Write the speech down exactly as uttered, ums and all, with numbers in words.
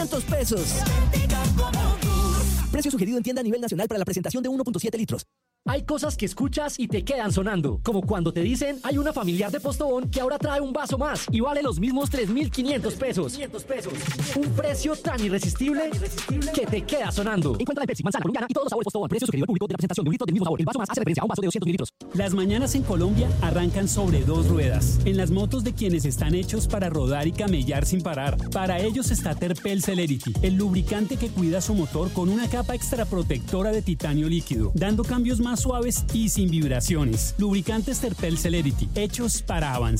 quinientos pesos. Precio sugerido en tienda a nivel nacional para la presentación de uno punto siete litros. Hay cosas que escuchas y te quedan sonando, como cuando te dicen hay una familiar de Postobón que ahora trae un vaso más y vale los mismos tres mil quinientos pesos. Un precio tan irresistible que te queda sonando. Encuentra la Pepsi, manzana, colombiana y todos los sabores Postobón. Precio sugerido al público de la presentación de un litro del mismo sabor. El vaso más hace referencia a un vaso de doscientos mililitros. Las mañanas en Colombia arrancan sobre dos ruedas, en las motos de quienes están hechos para rodar y camellar sin parar. Para ellos está Terpel Celerity, el lubricante que cuida su motor con una capa extra protectora de titanio líquido, dando cambios más suaves y sin vibraciones. Lubricantes Terpel Celerity, hechos para avanzar.